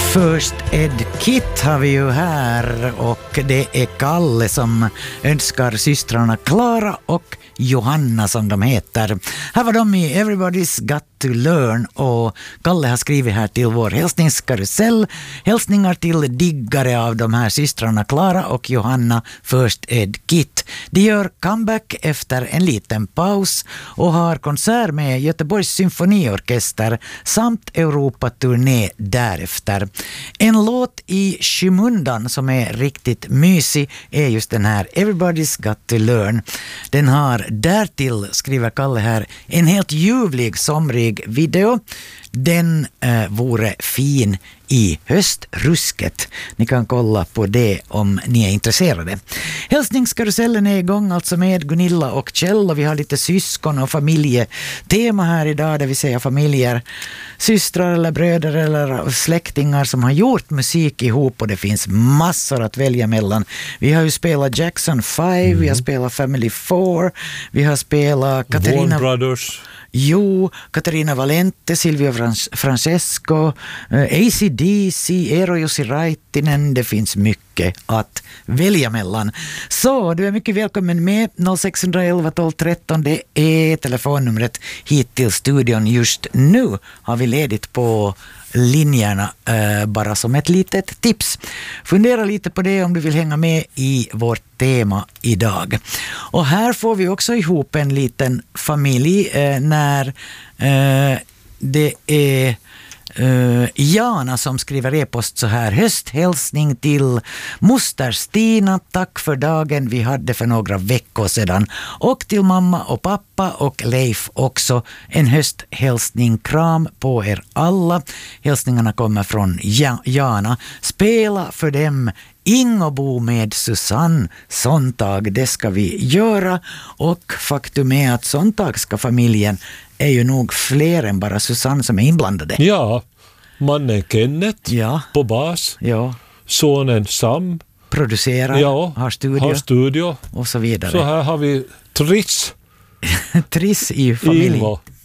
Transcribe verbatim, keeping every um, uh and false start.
First Aid Kit har vi ju här och det är Kalle som önskar systrarna Klara och Johanna som de heter. Här var de i Everybody's Got to Learn och Kalle har skrivit här till vår hälsningskarusell. Hälsningar till diggare av de här systrarna Klara och Johanna First Aid Kit. De gör comeback efter en liten paus och har konsert med Göteborgs symfoniorkester samt Europa-turné därefter. En låt i skymundan som är riktigt mysig är just den här Everybody's Got to Learn. Den har därtill, skriver Kalle här, en helt ljuvlig somrig video. Den eh, vore fin i höstrusket. Ni kan kolla på det om ni är intresserade. Hälsningskarusellen är igång alltså med Gunilla och Kjell och vi har lite syskon och familjetema här idag där vi säger familjer, systrar eller bröder eller släktingar som har gjort musik ihop och det finns massor att välja mellan. Vi har ju spelat Jackson five, mm. vi har spelat Family four, vi har spelat Katarina Brothers. Jo, Katarina Valente, Silvio Frans- Francesco, eh, A C D C, Eero Jussi Raittinen. Det finns mycket att välja mellan. Så du är mycket välkommen med. noll sex ett ett tolv tretton, det är telefonnumret hit till studion. Just nu har vi ledigt på linjerna, eh, bara som ett litet tips. Fundera lite på det om du vill hänga med i vårt tema idag. Och här får vi också ihop en liten familj eh, när eh, det är Uh, Jana som skriver e-post så här: hösthälsning till moster Stina, tack för dagen vi hade för några veckor sedan, och till mamma och pappa och Leif också en hösthälsning, kram på er alla. Hälsningarna kommer från ja- Jana. Spela för dem Ingobo med Susanne Sontag, det ska vi göra, och faktum är att Sontagska familjen är ju nog fler än bara Susanne som är inblandade. Ja, mannen Kenneth ja. på bas, ja. sonen Sam producerar, ja, har, studio, har studio och så vidare. Så här har vi Triss Triss i familjen. Ingo.